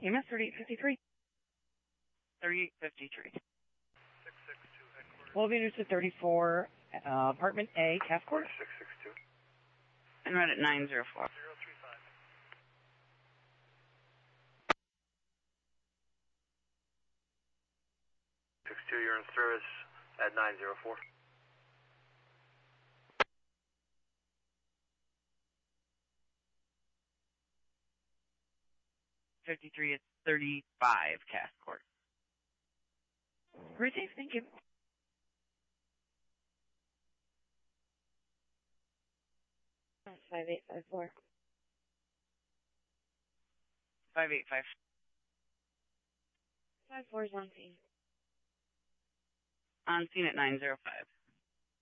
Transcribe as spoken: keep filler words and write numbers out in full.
E M S thirty-eight fifty-three. thirty-eight fifty-three. six six two headquarters. twelve units to thirty-four, uh, apartment A, task force. six six two. And right at nine zero four. zero three five. six two, you're in service at nine zero four. fifty-three, it's thirty-five, task court. Received, thank you. five eight five four. five eight five. five four is on scene. On scene at nine zero five.